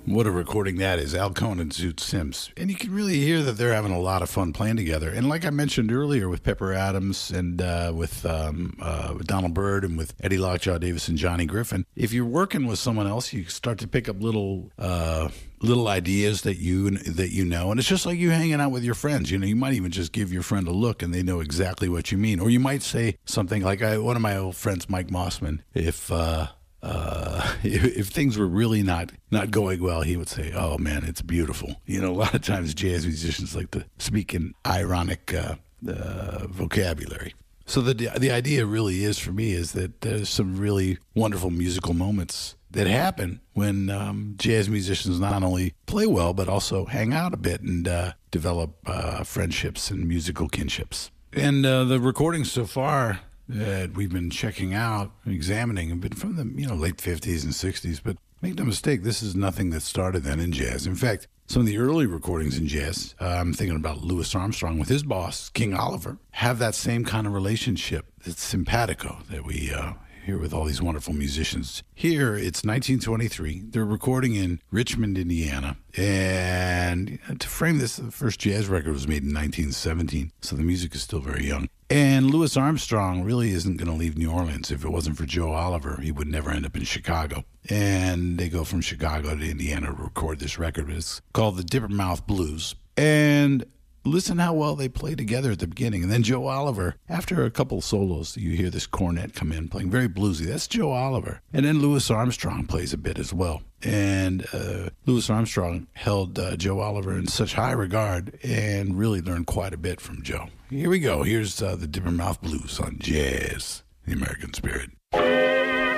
What a recording that is. Al Cohn and Zoot Sims. And you can really hear that they're having a lot of fun playing together. And like I mentioned earlier with Pepper Adams and with Donald Byrd and with Eddie Lockjaw Davis and Johnny Griffin, if you're working with someone else, you start to pick up little ideas that you know. And it's just like you hanging out with your friends. You know, you might even just give your friend a look and they know exactly what you mean. Or you might say something like one of my old friends, Mike Mossman, if things were really not going well, he would say, "Oh man, it's beautiful." You know, a lot of times jazz musicians like to speak in ironic vocabulary. So the idea really is for me is that there's some really wonderful musical moments that happen when jazz musicians not only play well but also hang out a bit and develop friendships and musical kinships. And the recordings so far that we've been checking out, examining, have been from the late 50s and 60s. But make no mistake, this is nothing that started then in jazz. In fact, some of the early recordings in jazz, I'm thinking about Louis Armstrong with his boss, King Oliver, have that same kind of relationship. It's simpatico that we hear with all these wonderful musicians. Here, it's 1923. They're recording in Richmond, Indiana. And to frame this, the first jazz record was made in 1917, so the music is still very young. And Louis Armstrong really isn't going to leave New Orleans. If it wasn't for Joe Oliver, he would never end up in Chicago. And they go from Chicago to Indiana to record this record. It's called the Dippermouth Blues. And listen how well they play together at the beginning. And then Joe Oliver, after a couple solos, you hear this cornet come in playing very bluesy. That's Joe Oliver. And then Louis Armstrong plays a bit as well. And Louis Armstrong held Joe Oliver in such high regard and really learned quite a bit from Joe. Here we go. Here's the Dippermouth Blues on Jazz, the American Spirit.